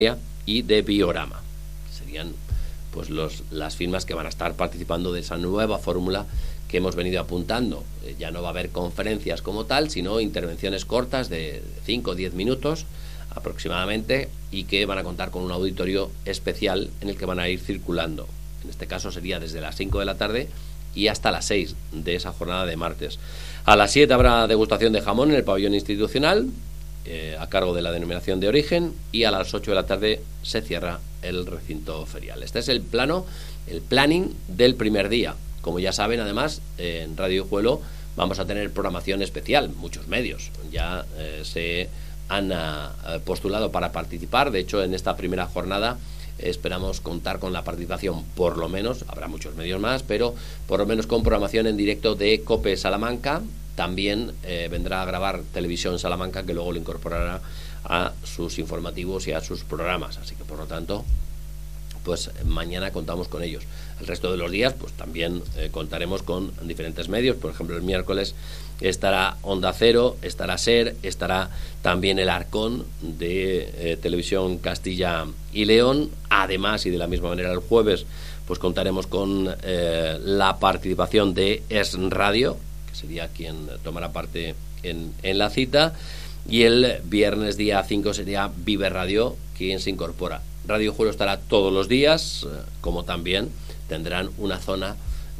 y de Biorama. Serían pues las firmas que van a estar participando de esa nueva fórmula que hemos venido apuntando. Ya no va a haber conferencias como tal, sino intervenciones cortas de 5 o 10 minutos aproximadamente, y que van a contar con un auditorio especial en el que van a ir circulando. En este caso sería desde las 5 de la tarde y hasta las 6 de esa jornada de martes. A las 7 habrá degustación de jamón en el pabellón institucional, a cargo de la denominación de origen, y a las 8 de la tarde se cierra el recinto ferial. Este es el planning del primer día. Como ya saben, además, en Radio Guijuelo vamos a tener programación especial. Muchos medios ya se han postulado para participar. De hecho, en esta primera jornada esperamos contar con la participación, por lo menos, habrá muchos medios más, pero por lo menos con programación en directo de COPE Salamanca. También vendrá a grabar Televisión Salamanca, que luego lo incorporará a sus informativos y a sus programas. Así que, por lo tanto, pues mañana contamos con ellos. El resto de los días pues también contaremos con diferentes medios. Por ejemplo, el miércoles estará Onda Cero, estará SER, estará también el Arcón de Televisión Castilla y León. Además, y de la misma manera, el jueves pues contaremos con la participación de Es Radio, que sería quien tomará parte en la cita, y el viernes día 5 sería Vive Radio quien se incorpora. Radio Guijuelo estará todos los días, como también tendrán una zona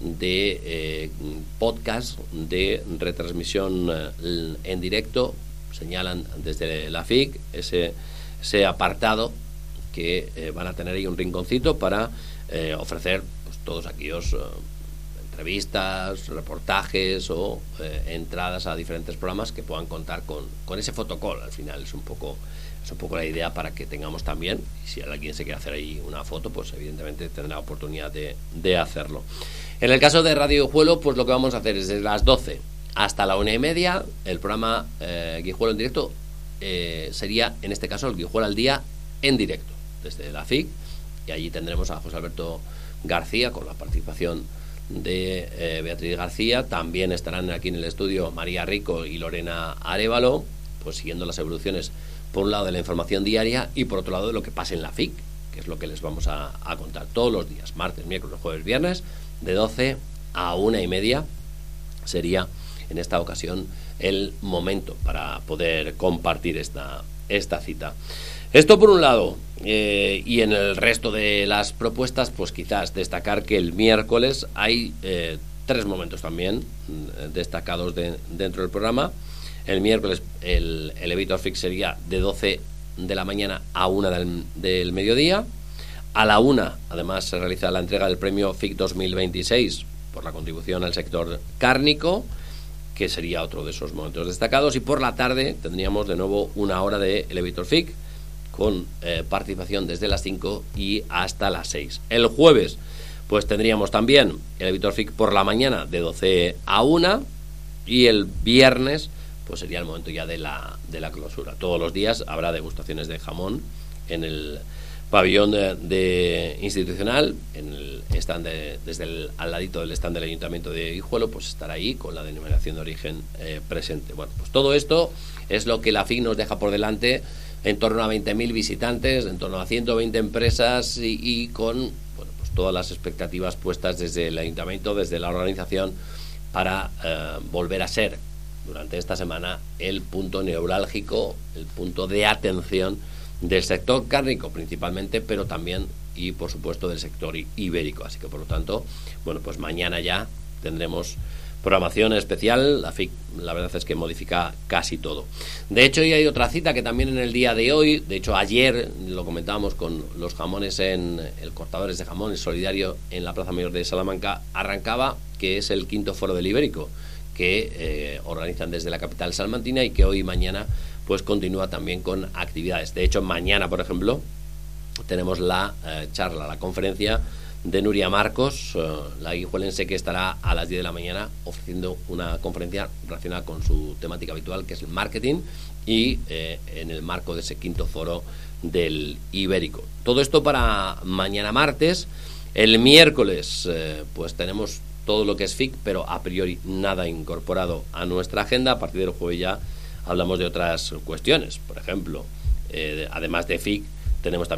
de podcast, de retransmisión en directo. Señalan desde la FIC ese apartado que van a tener ahí un rinconcito para ofrecer pues, todos aquellos entrevistas, reportajes o entradas a diferentes programas que puedan contar con ese fotocall. Al final es un poco la idea, para que tengamos también, y si alguien se quiere hacer ahí una foto, pues evidentemente tendrá oportunidad de hacerlo. En el caso de Radio Guijuelo, pues lo que vamos a hacer es desde las 12 hasta la 1:30, el programa Guijuelo en directo sería, en este caso, el Guijuelo al día en directo, desde la FIC, y allí tendremos a José Alberto García, con la participación de Beatriz García. También estarán aquí en el estudio María Rico y Lorena Arévalo, pues siguiendo las evoluciones, por un lado, de la información diaria, y por otro lado de lo que pasa en la FIC, que es lo que les vamos a contar todos los días, martes, miércoles, jueves, viernes, de 12 a 1:30 sería en esta ocasión el momento para poder compartir esta cita. Esto por un lado, y en el resto de las propuestas, pues quizás destacar que el miércoles hay 3 momentos también destacados dentro del programa. El miércoles el Elevator FIC sería de 12 de la mañana a 1 del mediodía. A la 1, además, se realiza la entrega del premio FIC 2026 por la contribución al sector cárnico, que sería otro de esos momentos destacados. Y por la tarde tendríamos de nuevo 1 hora de Elevator FIC, con participación desde las 5 y hasta las 6. El jueves pues tendríamos también Elevator FIC por la mañana de 12 a 1, y el viernes pues sería el momento ya de la clausura. Todos los días habrá degustaciones de jamón en el pabellón de institucional, en el stand al ladito del stand del Ayuntamiento de Guijuelo, pues estará ahí con la denominación de origen presente. Bueno, pues todo esto es lo que la FIC nos deja por delante, en torno a 20.000 visitantes, en torno a 120 empresas, y con bueno, pues todas las expectativas puestas desde el Ayuntamiento, desde la organización, para volver a ser durante esta semana el punto neurálgico, el punto de atención del sector cárnico principalmente, pero también y por supuesto del sector ibérico. Así que, por lo tanto, bueno, pues mañana ya tendremos programación especial. La FIC, la verdad es que modifica casi todo. De hecho, hoy hay otra cita que también en el día de hoy, de hecho ayer lo comentábamos con los jamones en el Cortadores de Jamón Solidario en la Plaza Mayor de Salamanca, arrancaba, que es el 5º Foro del Ibérico, que organizan desde la capital salmantina, y que hoy y mañana pues continúa también con actividades. De hecho, mañana, por ejemplo, tenemos la charla, la conferencia de Nuria Marcos, la guijuelense, que estará a las 10 de la mañana ofreciendo una conferencia relacionada con su temática habitual, que es el marketing, y en el marco de ese 5º Foro del Ibérico. Todo esto para mañana martes. El miércoles pues tenemos todo lo que es FIC, pero a priori nada incorporado a nuestra agenda. A partir del jueves ya hablamos de otras cuestiones. Por ejemplo, además de FIC, tenemos también